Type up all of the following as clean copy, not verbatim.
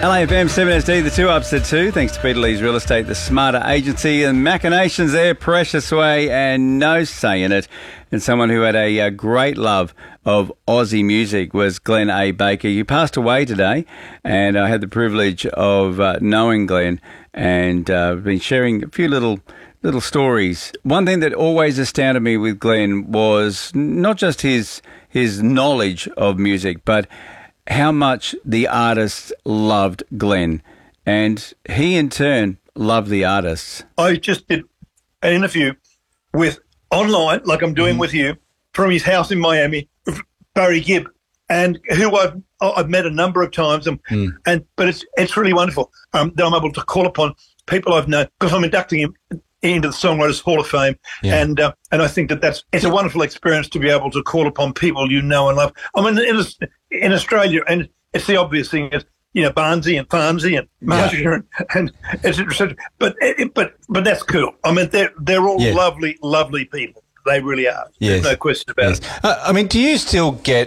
LAFM 7SD, the 2 ups at 2. Thanks to Peter Lee's Real Estate, the Smarter Agency, and machinations there, Precious Way, and no say in it. And someone who had a great love of Aussie music was Glenn A. Baker. He passed away today, and I had the privilege of knowing Glenn and been sharing a few little stories. One thing that always astounded me with Glenn was not just his knowledge of music, but how much the artists loved Glenn, and he in turn loved the artists. I just did an interview with online, like I'm doing with you, from his house in Miami, Barry Gibb, and who I've met a number of times, but it's really wonderful that I'm able to call upon people I've known, because I'm inducting him into the Songwriters Hall of Fame, and I think it's a wonderful experience to be able to call upon people you know and love. I mean, in Australia, and it's the obvious thing is, Barnsey and Farnsey and Marsha and etc. But that's cool. I mean, they're all lovely, lovely people. They really are. There's no question about it. I mean, do you still get...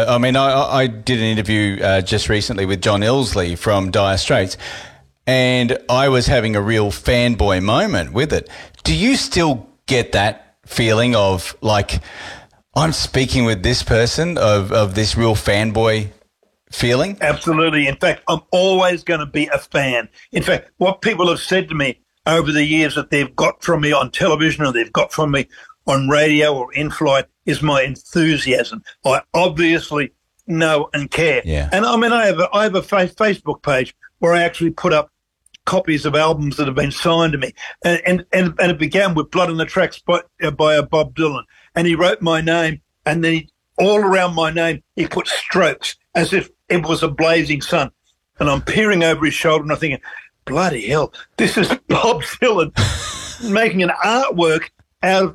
I did an interview just recently with John Ilsley from Dire Straits, and I was having a real fanboy moment with it. Do you still get that feeling of, like, I'm speaking with this person, of this real fanboy feeling? Absolutely. In fact, I'm always going to be a fan. In fact, what people have said to me over the years that they've got from me on television or they've got from me on radio or in flight is my enthusiasm. I obviously know and care. Yeah. And I mean, I have a Facebook page where I actually put up copies of albums that have been signed to me, and it began with Blood on the Tracks by Bob Dylan, and he wrote my name, and then all around my name he put strokes as if it was a blazing sun, and I'm peering over his shoulder and I'm thinking, bloody hell, this is Bob Dylan making an artwork out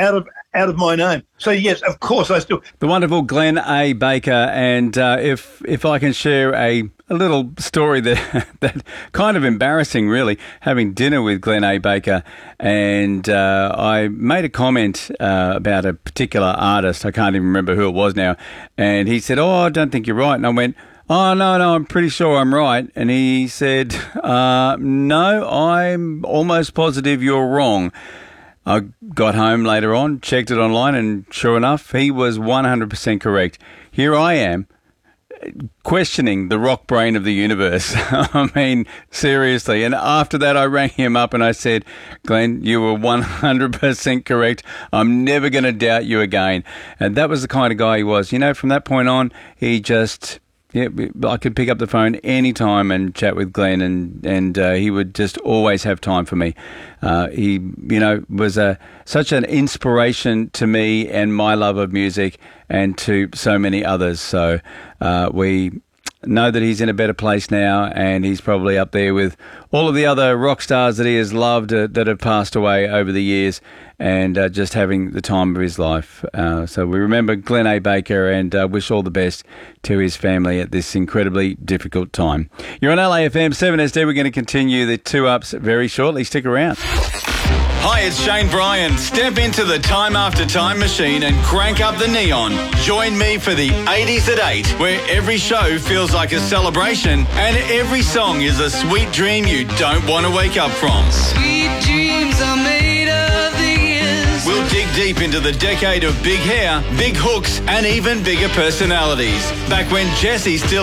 of my name. So yes, of course I still... The wonderful Glenn A. Baker, and if I can share a little story that kind of embarrassing, really, having dinner with Glenn A. Baker, and I made a comment about a particular artist. I can't even remember who it was now, and he said, "Oh, I don't think you're right," and I went, "Oh, no, I'm pretty sure I'm right," and he said, "No, I'm almost positive you're wrong." I got home later on, checked it online, and sure enough, he was 100% correct. Here I am, questioning the rock brain of the universe. I mean, seriously. And after that, I rang him up and I said, "Glenn, you were 100% correct. I'm never going to doubt you again." And that was the kind of guy he was. From that point on, he just... I could pick up the phone anytime and chat with Glenn, and he would just always have time for me. He, was such an inspiration to me and my love of music, and to so many others. So we know that he's in a better place now, and he's probably up there with all of the other rock stars that he has loved that have passed away over the years, and just having the time of his life. So we remember Glenn A. Baker, and wish all the best to his family at this incredibly difficult time. You're on LAFM 7SD. We're going to continue the 2 ups very shortly. Stick around. Hi, it's Shane Bryan. Step into the Time After Time machine and crank up the neon. Join me for the 80s at 8, where every show feels like a celebration and every song is a sweet dream you don't want to wake up from. Sweet dreams are made of the years. We'll dig deep into the decade of big hair, big hooks, and even bigger personalities. Back when Jessie still